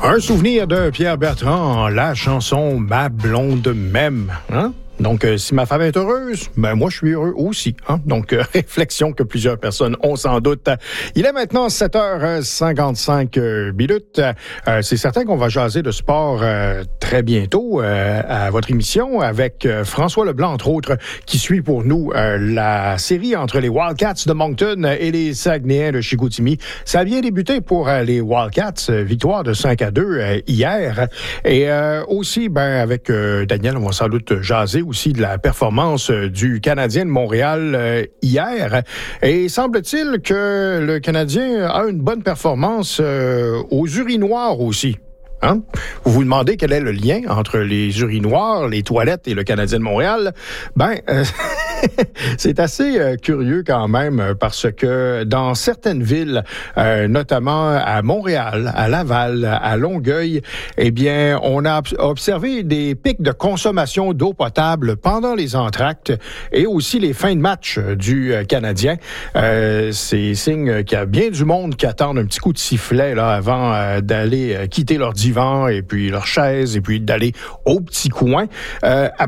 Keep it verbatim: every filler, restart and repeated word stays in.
Un souvenir de Pierre Bertrand, la chanson « Ma blonde m'aime ». Hein? Donc, euh, si ma femme est heureuse, ben moi, je suis heureux aussi. Hein? Donc, euh, réflexion que plusieurs personnes ont sans doute. Il est maintenant sept heures cinquante-cinq minutes. Euh, c'est certain qu'on va jaser de sport euh, très bientôt euh, à votre émission avec euh, François Leblanc, entre autres, qui suit pour nous euh, la série entre les Wildcats de Moncton et les Saguenayens de Chicoutimi. Ça a bien débuté pour euh, les Wildcats, euh, victoire de cinq à deux euh, hier. Et euh, aussi, ben avec euh, Daniel, on va sans doute jaser aussi de la performance du Canadien de Montréal euh, hier. Et semble-t-il que le Canadien a une bonne performance euh, aux urinoirs aussi. Hein? Vous vous demandez quel est le lien entre les urinoirs, les toilettes et le Canadien de Montréal? Ben, euh, c'est assez euh, curieux quand même parce que dans certaines villes, euh, notamment à Montréal, à Laval, à Longueuil, eh bien, on a observé des pics de consommation d'eau potable pendant les entr'actes et aussi les fins de match du Canadien. Euh, c'est signe qu'il y a bien du monde qui attend un petit coup de sifflet là avant euh, d'aller euh, quitter leur divan et puis leur chaise et puis d'aller au petit coin. Euh,